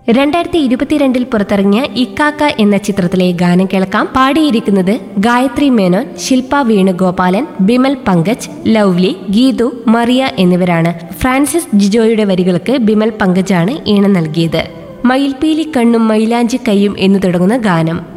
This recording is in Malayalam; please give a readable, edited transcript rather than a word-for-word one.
2022 പുറത്തിറങ്ങിയ ഇക്കാക്ക എന്ന ചിത്രത്തിലെ ഗാനം കേൾക്കാം. പാടിയിരിക്കുന്നത് ഗായത്രി മേനോൻ, ശില്പ വേണുഗോപാലൻ, ബിമൽ പങ്കജ്, ലവ്ലി, ഗീതു, മറിയ എന്നിവരാണ്. ഫ്രാൻസിസ് ജിജോയുടെ വരികൾക്ക് ബിമൽ പങ്കജാണ് ഈണം നൽകിയത്. മയിൽപീലി കണ്ണും മൈലാഞ്ചി കൈയും എന്നു തുടങ്ങുന്ന ഗാനം